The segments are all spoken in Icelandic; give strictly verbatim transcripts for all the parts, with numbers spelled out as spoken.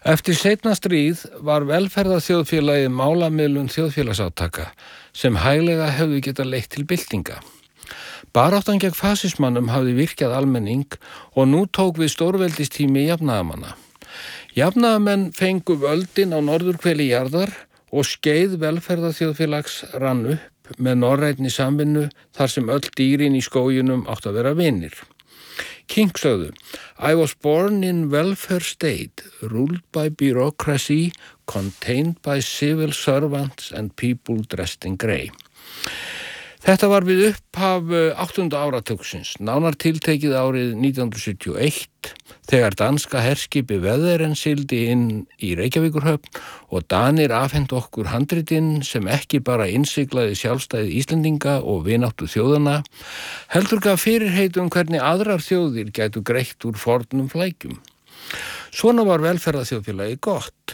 Eftir seinna stríð var velferðarþjóðfélagið málamiðlun þjóðfélagsátaka sem hæglega hefðu geta leitt til byltinga. Baráttan gegn fasismannum hafði virkjað almenning og nú tók við stórveldistími jafnaðamanna. Jafnaðamenn fengu völdin á norðurhveli jarðar og skeið velferðarþjóðfélags rann upp með norrænni samvinnu þar sem öll dýrin í skóginum áttu að vera vinir. King sögðu, I was born in welfare state, ruled by bureaucracy, contained by civil servants and people dressed in grey. Þetta var við upphaf áttunda áratugsins, nánar tiltekið árið nítján hundruð sjötíu og eitt, þegar danska herskipi Veðeren sigldi inn í Reykjavíkurhöfn og Danir afhentu okkur handritinn sem ekki bara innsiglaði sjálfstæði Íslendinga og vináttu þjóðana, heldur gaf fyrirheit um hvernig aðrar þjóðir gætu greitt úr fornum flækjum. Svona var velferðarþjóðfélagi gott.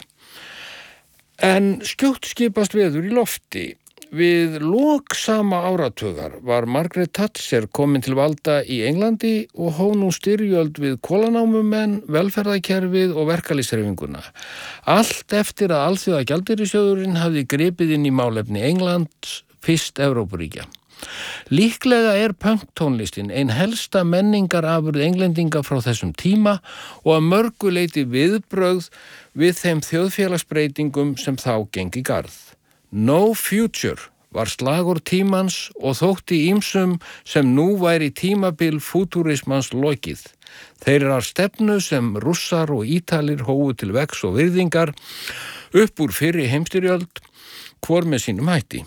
En skjótt skipast veður í lofti. Við lok sama áratugar var Margaret Thatcher komin til valda í Englandi og hóf nú styrjöld við kolanámumenn, velferðarkerfið og verkalýðshreyfinguna. Allt eftir að Alþjóðagjaldeyrissjóðurinn hafði gripið inn í málefni Englands, fyrst Evrópuríkja. Líklega er punktónlistin ein helsta menningarafurð englendinga frá þessum tíma og að mörgu leyti viðbrögð við þeim þjóðfélagsbreytingum sem þá gengi garð. No future var slagur tímans og þótti ýmsum sem nú væri tímabil fútúrismans lokið. Þeirrar stefnu sem Rússar og Ítalir hófu til vegs og virðingar upp úr fyrri heimstyrjöld, hvor með sínum hætti.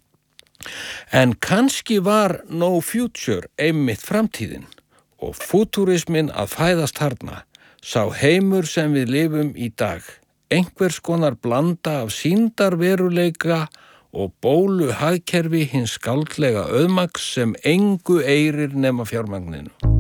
En kannski var no future einmitt framtíðin og fútúrismin að fæðast þarna, sá heimur sem við lifum í dag. Einhvers konar blanda af sýndarveruleika og bólu hagkerfi hins skáldlega auðmagns sem engu eirir nema fjármagninu.